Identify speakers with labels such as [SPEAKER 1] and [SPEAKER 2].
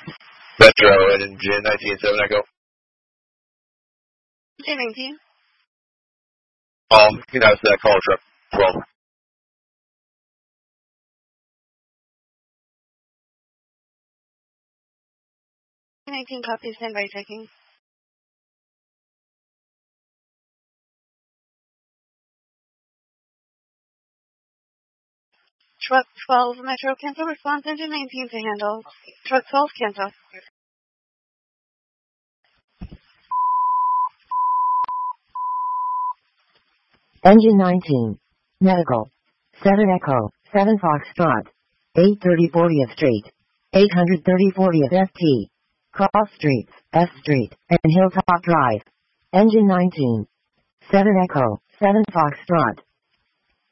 [SPEAKER 1] Metro and engine 19-7 Echo.
[SPEAKER 2] Engine 19.
[SPEAKER 1] You know, it's that call truck 12.
[SPEAKER 2] 19 copy, standby checking. Truck 12, Metro, cancel response, engine 19 to handle. Truck 12, cancel.
[SPEAKER 3] Engine 19. Medical. 7 Echo, 7 Foxtrot. 830 40th Street. 830 40th FT. Cross Streets, F Street, and Hilltop Drive. Engine 19. 7 Echo, 7 Foxtrot.